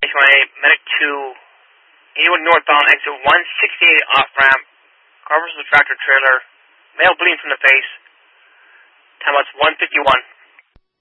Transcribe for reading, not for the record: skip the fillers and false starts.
Medic 2, 81 northbound, exit 168 off-ramp, car versus the tractor trailer, male bleeding from the face, time was 1:51.